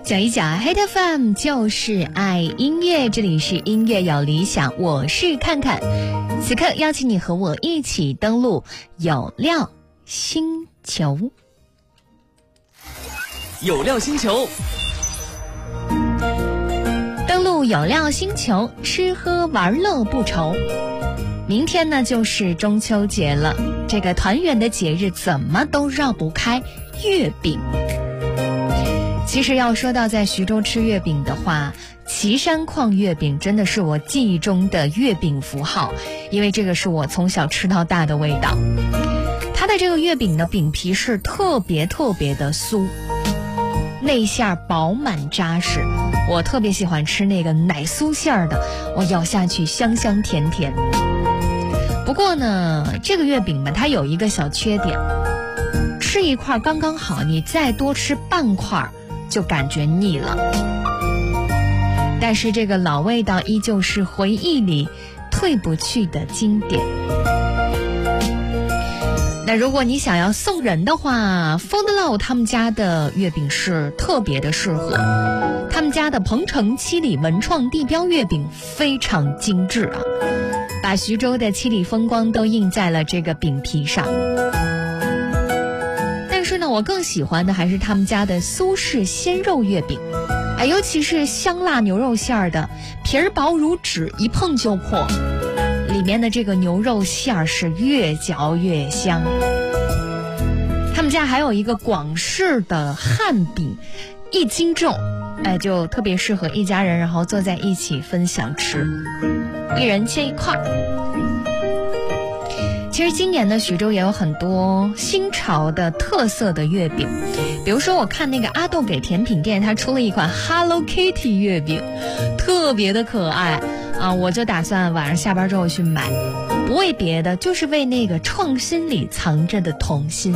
讲一讲 Hit FM 就是爱音乐，这里是音乐有理想，我是看看。此刻邀请你和我一起登录有料星球。 有料星球， 登录有料星球，吃喝玩乐不愁。明天呢就是中秋节了，这个团圆的节日怎么都绕不开月饼。其实要说到在徐州吃月饼的话，岐山矿月饼真的是我记忆中的月饼符号，因为这个是我从小吃到大的味道。它的这个月饼的饼皮是特别的酥，内馅饱满扎实，我特别喜欢吃那个奶酥馅的，我咬下去香香甜甜。不过呢，这个月饼嘛，它有一个小缺点，吃一块刚刚好，你再多吃半块就感觉腻了。但是这个老味道依旧是回忆里退不去的经典。那如果你想要送人的话， Foodlow 他们家的月饼是特别的适合，他们家的鹏城七里文创地标月饼非常精致啊，把徐州的七里风光都印在了这个饼皮上。但是呢，我更喜欢的还是他们家的苏式鲜肉月饼，尤其是香辣牛肉馅的，皮儿薄如纸，一碰就破，里面的这个牛肉馅是越嚼越香。他们家还有一个广式的汉饼，1斤重，就特别适合一家人然后坐在一起分享吃，一人切一块。其实今年的徐州也有很多新潮的特色的月饼，比如说我看那个阿豆给甜品店，它出了一款 Hello Kitty 月饼，特别的可爱啊！我就打算晚上下班之后去买，不为别的，就是为那个创新里藏着的童心。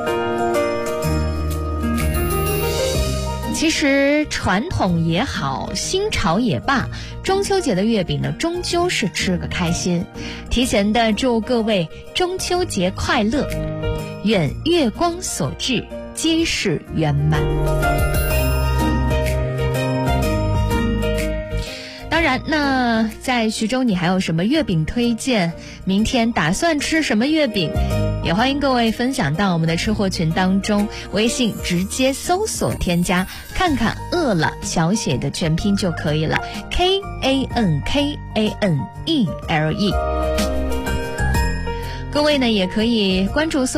其实传统也好，新潮也罢，中秋节的月饼呢，终究是吃个开心。提前的祝各位中秋节快乐，愿月光所至，皆是圆满。当然，那在徐州你还有什么月饼推荐？明天打算吃什么月饼？也欢迎各位分享到我们的吃货群当中，微信直接搜索添加看看饿了小写的全拼就可以了， KANKANELE。各位呢也可以关注